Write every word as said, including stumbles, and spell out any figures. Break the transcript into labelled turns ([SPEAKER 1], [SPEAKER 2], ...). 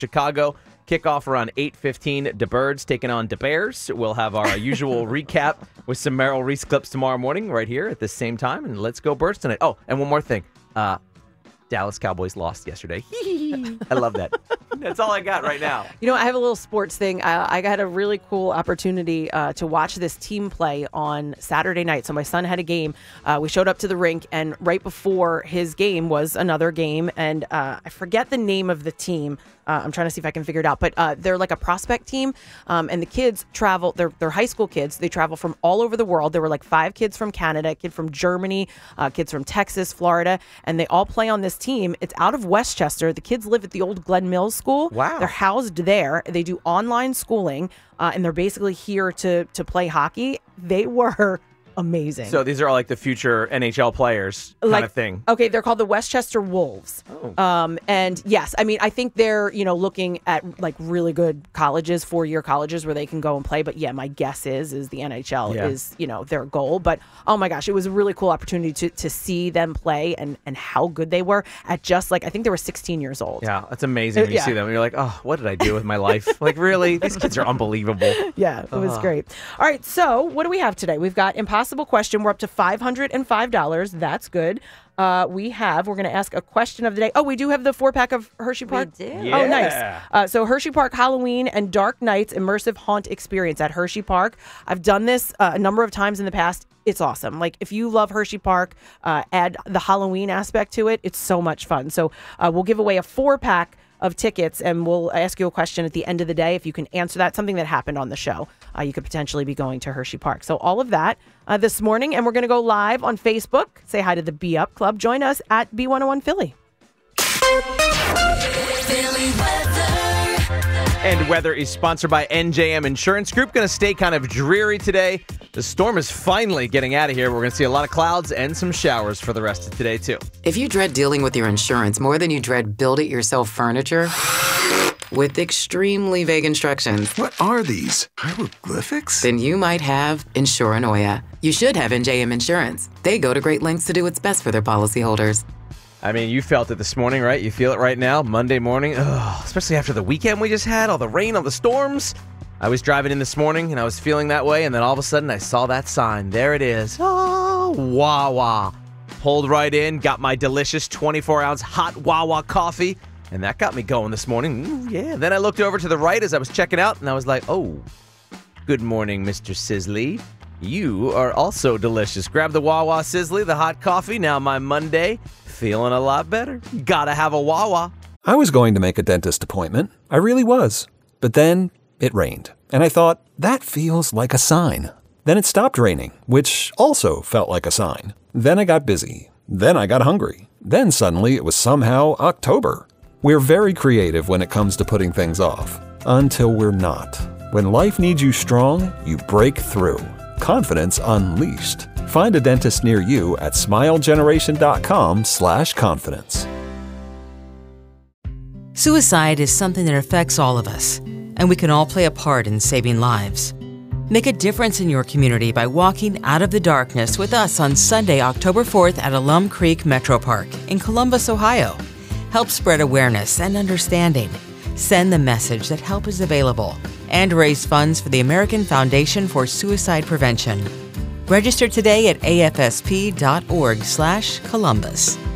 [SPEAKER 1] Chicago. Kickoff around eight fifteen. The Birds taking on the Bears. We'll have our usual recap with some Merrill Reese clips tomorrow morning right here at the same time. And let's go Birds tonight. Oh, and one more thing. Uh, Dallas Cowboys lost yesterday. I love that. That's all I got right now.
[SPEAKER 2] You know, I have a little sports thing. I, I got a really cool opportunity uh, to watch this team play on Saturday night. So my son had a game. Uh, we showed up to the rink, and right before his game was another game. And uh, I forget the name of the team. Uh, I'm trying to see if I can figure it out. But uh, they're like a prospect team. Um, and the kids travel. They're, they're high school kids. They travel from all over the world. There were like five kids from Canada, a kid from Germany, uh, kids from Texas, Florida. And they all play on this team. It's out of Westchester. The kids live at the old Glen Mills School.
[SPEAKER 1] Wow.
[SPEAKER 2] They're housed there. They do online schooling, uh, and they're basically here to to play hockey. They were amazing.
[SPEAKER 1] So these are all like the future N H L players kind
[SPEAKER 2] like,
[SPEAKER 1] of thing.
[SPEAKER 2] Okay, they're called the Westchester Wolves.
[SPEAKER 1] Oh.
[SPEAKER 2] Um, and yes, I mean, I think they're, you know, looking at like really good colleges, four-year colleges where they can go and play. But yeah, my guess is, is the N H L
[SPEAKER 1] yeah.
[SPEAKER 2] is, you know, their goal. But oh my gosh, it was a really cool opportunity to to see them play and, and how good they were at just like, I think they were sixteen years old.
[SPEAKER 1] Yeah, that's amazing when you
[SPEAKER 2] yeah.
[SPEAKER 1] see them. You're like, oh, what did I do with my life? Like, really? These kids are unbelievable.
[SPEAKER 2] Yeah, it was
[SPEAKER 1] Uh-huh.
[SPEAKER 2] great. All right, so what do we have today? We've got Impossible Question. We're up to five hundred five dollars. That's good. Uh, we have, we're going to ask a question of the day. Oh, we do have the four-pack of Hershey Park?
[SPEAKER 3] We do.
[SPEAKER 1] Yeah.
[SPEAKER 2] Oh, nice. Uh, so Hershey Park Halloween and Dark Nights Immersive Haunt Experience at Hershey Park. I've done this uh, a number of times in the past. It's awesome. Like, if you love Hershey Park, uh, add the Halloween aspect to it. It's so much fun. So uh, we'll give away a four-pack of tickets, and we'll ask you a question at the end of the day. If you can answer that, something that happened on the show, uh, you could potentially be going to Hershey Park. So all of that uh, this morning, and we're going to go live on Facebook. Say hi to the Be Up Club. Join us at B one oh one Philly.
[SPEAKER 4] Philly weather.
[SPEAKER 1] And weather is sponsored by N J M Insurance Group. Going to stay kind of dreary today. The storm is finally getting out of here. We're going to see a lot of clouds and some showers for the rest of today, too.
[SPEAKER 5] If you dread dealing with your insurance more than you dread build-it-yourself furniture, with extremely vague instructions,
[SPEAKER 6] What are these? Hieroglyphics?
[SPEAKER 5] then you might have Insuranoia. You should have N J M Insurance. They go to great lengths to do what's best for their policyholders.
[SPEAKER 1] I mean, you felt it this morning, right? You feel it right now, Monday morning. Ugh, especially after the weekend we just had, all the rain, all the storms. I was driving in this morning, and I was feeling that way, and then all of a sudden I saw that sign. There it is. Oh, Wawa. Pulled right in, got my delicious twenty-four ounce hot Wawa coffee, and that got me going this morning. Ooh, yeah. Then I looked over to the right as I was checking out, and I was like, oh, good morning, Mister Sizzly. You are also delicious. Grab the Wawa Sizzly, the hot coffee. Now my Monday, feeling a lot better. Gotta have a Wawa.
[SPEAKER 7] I was going to make a dentist appointment. I really was. But then it rained. And I thought, that feels like a sign. Then it stopped raining, which also felt like a sign. Then I got busy. Then I got hungry. Then suddenly it was somehow October. We're very creative when it comes to putting things off. Until we're not. When life needs you strong, you break through. Confidence unleashed. Find a dentist near you at smilegeneration.com slash confidence.
[SPEAKER 8] Suicide is something that affects all of us, and we can all play a part in saving lives. Make a difference in your community by walking out of the darkness with us on Sunday, October fourth at Alum Creek Metro Park in Columbus, Ohio. Help spread awareness and understanding. Send the message that help is available and raise funds for the American Foundation for Suicide Prevention. Register today at afsp.org slash Columbus.